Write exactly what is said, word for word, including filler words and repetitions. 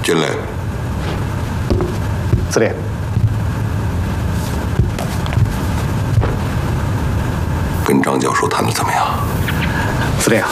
进来。 司令， 跟张教授谈的怎么样？ 司令啊，